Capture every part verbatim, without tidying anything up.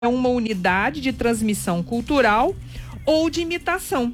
é uma unidade de transmissão cultural ou de imitação.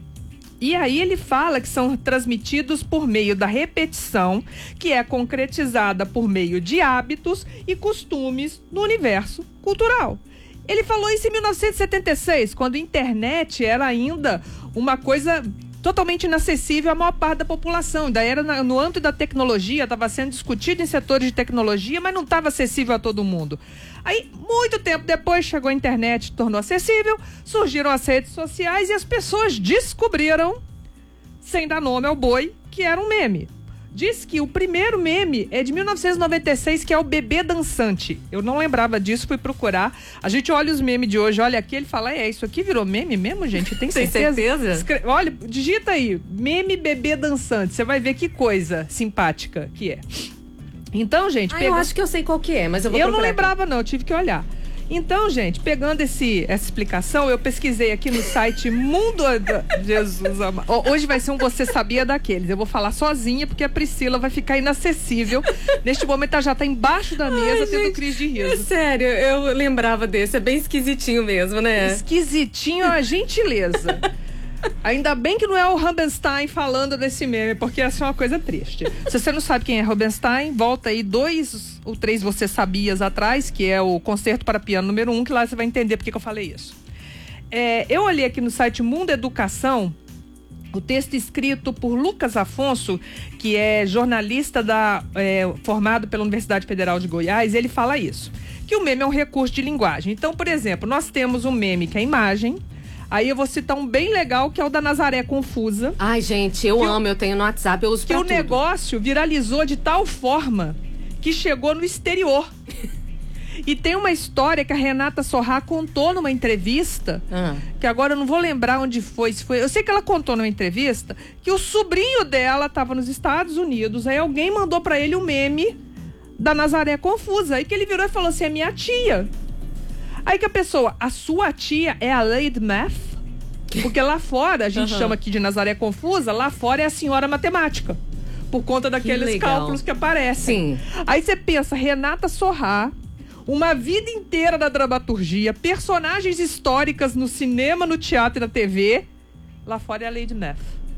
E aí ele fala que são transmitidos por meio da repetição, que é concretizada por meio de hábitos e costumes no universo cultural. Ele falou isso em mil novecentos e setenta e seis, quando a internet era ainda uma coisa totalmente inacessível à maior parte da população. Ainda era no âmbito da tecnologia, estava sendo discutido em setores de tecnologia, mas não estava acessível a todo mundo. Aí, muito tempo depois, chegou a internet, tornou acessível, surgiram as redes sociais e as pessoas descobriram, sem dar nome ao boi, que era um meme. Diz que o primeiro meme é de mil novecentos e noventa e seis, que é o bebê dançante. Eu não lembrava disso, fui procurar. A gente olha os memes de hoje, olha aqui, ele fala, é, isso aqui virou meme mesmo, gente? Tem certeza? Tem certeza? Escre... Olha, digita aí, meme bebê dançante. Você vai ver que coisa simpática que é. Então, gente... Ah, pegou... eu acho que eu sei qual que é, mas eu vou Eu procurar. não lembrava não, eu tive que olhar. Então, gente, pegando esse, essa explicação, eu pesquisei aqui no site Mundo... Jesus amado. Hoje vai ser um Você Sabia daqueles. Eu vou falar sozinha, porque a Priscila vai ficar inacessível. Neste momento, ela já tá embaixo da mesa, Ai, tendo gente, crise de riso. É sério, eu lembrava desse. É bem esquisitinho mesmo, né? Esquisitinho, a gentileza. Ainda bem que não é o Rubenstein falando desse meme, porque essa é uma coisa triste. Se você não sabe quem é Rubenstein, volta aí dois ou três Você Sabias atrás, que é o Concerto para Piano número um, que lá você vai entender por que eu falei isso. É, eu olhei aqui no site Mundo Educação, o texto escrito por Lucas Afonso, que é jornalista da, é, formado pela Universidade Federal de Goiás, ele fala isso, que o meme é um recurso de linguagem. Então, por exemplo, nós temos um meme que é a imagem. Aí eu vou citar um bem legal, que é o da Nazaré Confusa. Ai, gente, eu amo, eu, eu tenho no WhatsApp, eu uso pra que tudo. O negócio viralizou de tal forma que chegou no exterior. E tem uma história que a Renata Sorrah contou numa entrevista, ah. que agora eu não vou lembrar onde foi, se foi. Eu sei que ela contou numa entrevista que o sobrinho dela estava nos Estados Unidos, aí alguém mandou pra ele um meme da Nazaré Confusa. Aí que ele virou e falou assim, é minha tia. Aí que a pessoa, a sua tia é a Lady Math? Porque lá fora, a gente uhum. chama aqui de Nazaré Confusa, lá fora é a senhora matemática. Por conta daqueles que cálculos que aparecem. Sim. Aí você pensa, Renata Sorrah, uma vida inteira da dramaturgia, personagens históricas no cinema, no teatro e na T V, lá fora é a Lady Math.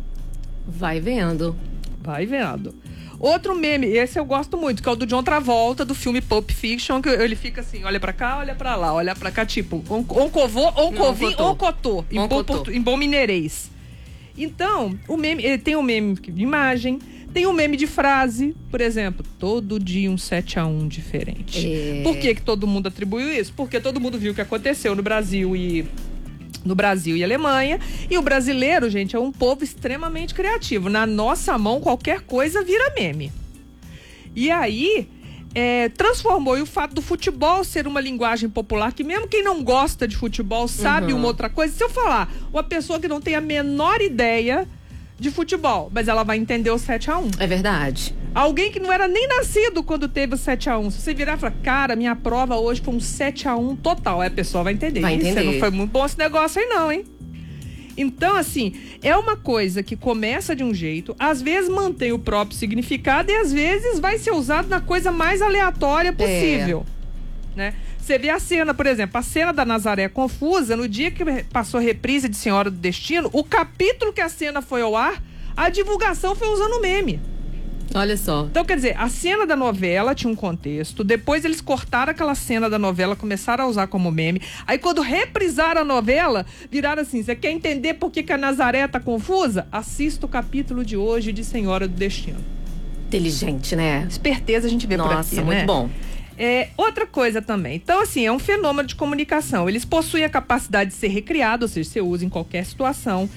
Vai vendo. Vai vendo. Outro meme, esse eu gosto muito, que é o do John Travolta, do filme Pulp Fiction, que ele fica assim, olha pra cá, olha pra lá, olha pra cá, tipo, oncovô, oncovim, oncotô, em bom, em bom mineirês. Então, o meme, ele tem um meme de imagem, tem um meme de frase, por exemplo, todo dia um sete a um diferente. É. Por que que todo mundo atribuiu isso? Porque todo mundo viu o que aconteceu no Brasil e... no Brasil e Alemanha, e o brasileiro, gente, é um povo extremamente criativo. Na nossa mão, qualquer coisa vira meme. E aí, é, transformou e o fato do futebol ser uma linguagem popular, que mesmo quem não gosta de futebol sabe uhum. uma outra coisa. Se eu falar, uma pessoa que não tem a menor ideia de futebol, mas ela vai entender o sete a um. É verdade. Alguém que não era nem nascido quando teve o sete a um. Se você virar e falar, cara, minha prova hoje foi um sete a um total. Aí a pessoa vai entender. Vai entender. Isso não foi muito bom esse negócio aí não, hein? Então, assim, é uma coisa que começa de um jeito, às vezes mantém o próprio significado e às vezes vai ser usado na coisa mais aleatória possível. É. Né? Você vê a cena, por exemplo, a cena da Nazaré Confusa, no dia que passou a reprise de Senhora do Destino, o capítulo que a cena foi ao ar, a divulgação foi usando meme. Olha só. Então, quer dizer, a cena da novela tinha um contexto, depois eles cortaram aquela cena da novela, começaram a usar como meme, aí quando reprisaram a novela, viraram assim, você quer entender por que que a Nazaré tá confusa? Assista o capítulo de hoje de Senhora do Destino. Inteligente, né? Esperteza a gente vê Nossa, por aqui, né? Nossa, muito bom. É, outra coisa também. Então, assim, é um fenômeno de comunicação. Eles possuem a capacidade de ser recriado, ou seja, você usa em qualquer situação.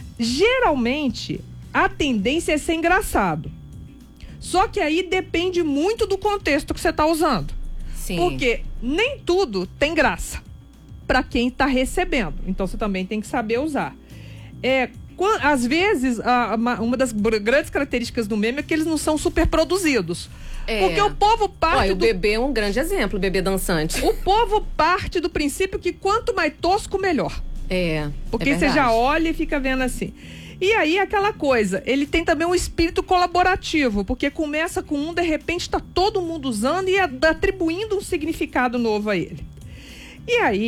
Geralmente, a tendência é ser engraçado. Só que aí depende muito do contexto que você está usando. Sim. Porque nem tudo tem graça para quem está recebendo. Então, você também tem que saber usar. É, quando, às vezes, a, uma, uma das grandes características do meme é que eles não são super produzidos. É. Porque o povo parte Olha, do... o bebê é um grande exemplo, o bebê dançante. O povo parte do princípio que quanto mais tosco, melhor. É, Porque é você já olha e fica vendo assim. E aí, aquela coisa, ele tem também um espírito colaborativo, porque começa com um, de repente está todo mundo usando e atribuindo um significado novo a ele. E aí